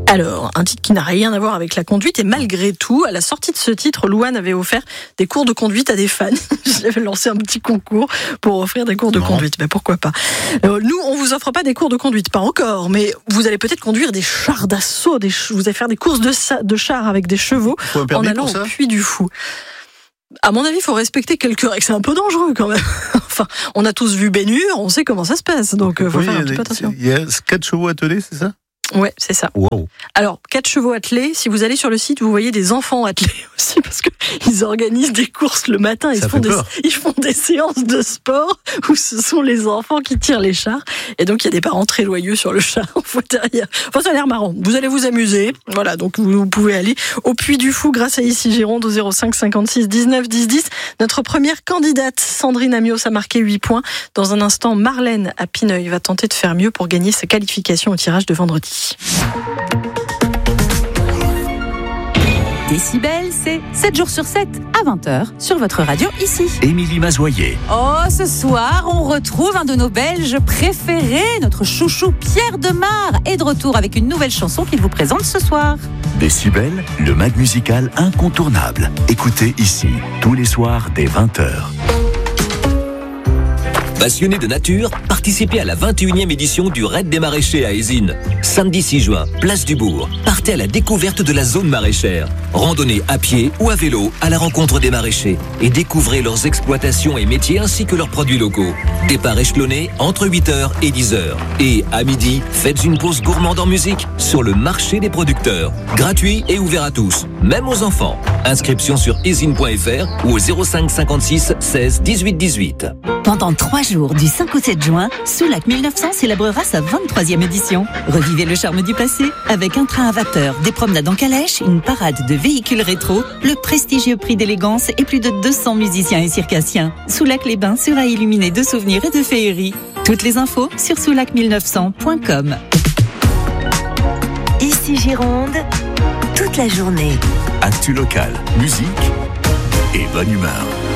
Alors, un titre qui n'a rien à voir avec la conduite, et malgré tout, à la sortie de ce titre, Louane avait offert des cours de conduite à des fans. J'avais lancé un petit concours pour offrir des cours de conduite, mais pourquoi pas. Nous, on vous offre pas des cours de conduite, pas encore, mais vous allez peut-être conduire des chars d'assaut, vous allez faire des courses de chars avec des chevaux en allant au Puy du Fou. À mon avis, il faut respecter quelques règles. C'est un peu dangereux quand même. Enfin, on a tous vu Ben Hur, on sait comment ça se passe, donc faut faire un petit peu attention. Il y a 4 chevaux attelés, c'est ça ? Ouais, c'est ça. Wow. Alors, 4 chevaux attelés, si vous allez sur le site, vous voyez des enfants attelés aussi, parce que ils organisent des courses le matin, ils font des séances de sport où ce sont les enfants qui tirent les chars. Et donc, il y a des parents très loyaux sur le char derrière. Enfin, ça a l'air marrant. Vous allez vous amuser. Voilà, donc vous pouvez aller au Puy du Fou grâce à Ici Gironde au 05 56 19 10 10. Notre première candidate, Sandrine Amios, a marqué 8 points. Dans un instant, Marlène à Pineuil va tenter de faire mieux pour gagner sa qualification au tirage de vendredi. Décibel, c'est 7 jours sur 7 à 20h sur votre radio ici. Émilie Mazoyer. Oh, ce soir, on retrouve un de nos Belges préférés, notre chouchou Pierre Demar, est de retour avec une nouvelle chanson qu'il vous présente ce soir. Décibel, le mag musical incontournable. Écoutez ici, tous les soirs dès 20h. Passionnés de nature, participez à la 21e édition du Raid des Maraîchers à Ézines. Samedi 6 juin, place du Bourg. Partez à la découverte de la zone maraîchère. Randonnez à pied ou à vélo à la rencontre des maraîchers et découvrez leurs exploitations et métiers ainsi que leurs produits locaux. Départ échelonné entre 8h et 10h. Et à midi, faites une pause gourmande en musique sur le marché des producteurs. Gratuit et ouvert à tous, même aux enfants. Inscription sur ezine.fr ou au 05 56 16 18 18. Pendant 3 jours, du 5 au 7 juin, Soulac 1900 célébrera sa 23e édition. Revivez le charme du passé avec un train à vapeur, des promenades en calèche, une parade de véhicules rétro, le prestigieux prix d'élégance et plus de 200 musiciens et circassiens. Soulac-les-Bains sera illuminé de souvenirs et de féeries. Toutes les infos sur soulac1900.com. Ici Gironde, toute la journée. Actu local, musique et bonne humeur.